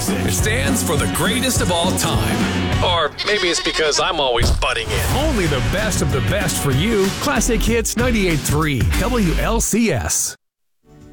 It stands for the greatest of all time. Or maybe it's because I'm always butting in. Only the best of the best for you. Classic Hits 98.3 WLCS.